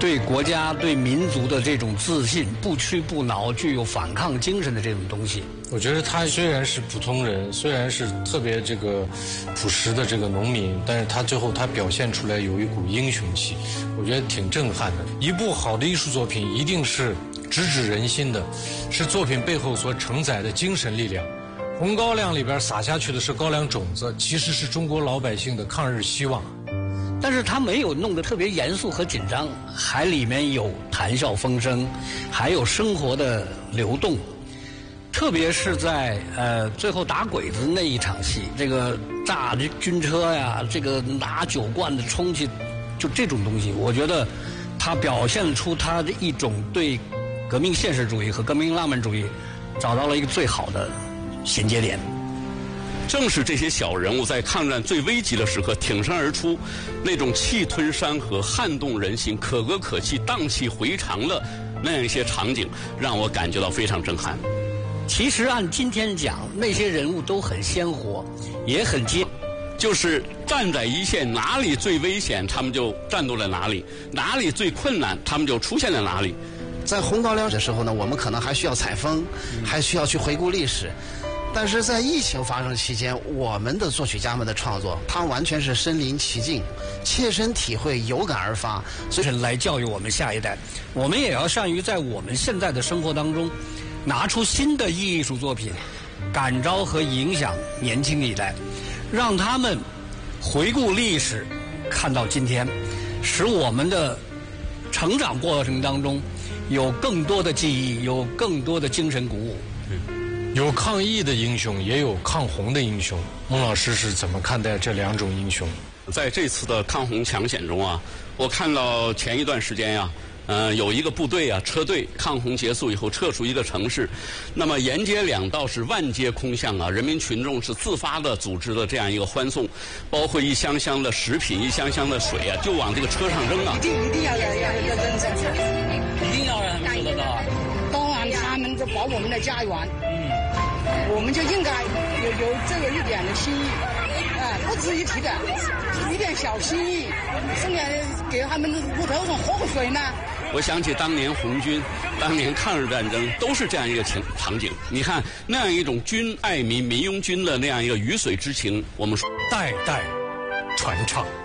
对国家、对民族的这种自信，不屈不挠，具有反抗精神的这种东西。 我觉得他虽然是普通人，虽然是特别这个朴实的这个农民，但是他最后他表现出来有一股英雄气，我觉得挺震撼的。一部好的艺术作品一定是直指人心的，是作品背后所承载的精神力量。红高粱里边撒下去的是高粱种子，其实是中国老百姓的抗日希望。 但是他没有弄得特别严肃和紧张，还里面有谈笑风生，还有生活的流动。特别是在最后打鬼子那一场戏，这个炸军车呀，这个拿酒罐子冲去，就这种东西，我觉得他表现出他的一种对革命现实主义和革命浪漫主义找到了一个最好的衔接点。 正是这些小人物在抗战最危急的时刻挺身而出，那种气吞山河、撼动人心、可歌可泣、荡气回肠的那样一些场景，让我感觉到非常震撼。 其实按今天讲，那些人物都很鲜活，也很就是站在一线，哪里最危险，他们就战斗在哪里；哪里最困难，他们就出现在哪里。 在红高粱的时候呢，我们可能还需要采风，还需要去回顾历史。但是在疫情发生期间，我们的作曲家们的创作，他们完全是身临其境，切身体会，有感而发， 所以来教育我们下一代。我们也要善于在我们现在的生活当中，拿出新的艺术作品，感召和影响年轻一代，让他们回顾历史，看到今天，使我们的成长过程当中有更多的记忆，有更多的精神鼓舞。 有抗疫的英雄，也有抗洪的英雄。孟老师是怎么看待这两种英雄？ 在这次的抗洪抢险中啊，我看到前一段时间呀，有一个部队啊，车队抗洪结束以后撤出一个城市，那么沿街两道是万街空巷啊，人民群众是自发的组织的这样一个欢送，包括一箱箱的食品、一箱箱的水啊，就往这个车上扔啊。 一定要扔上去， 一定要让他们做得到。 当然，他们就保我们的家园。我们就应该有这个一点的心意，不值一提的，一点小心意，顺便给他们屋头上喝口水呢。 我想起当年红军，当年抗日战争都是这样一个场景。你看那样一种军爱民、民拥军的那样一个鱼水之情，我们说代代传唱。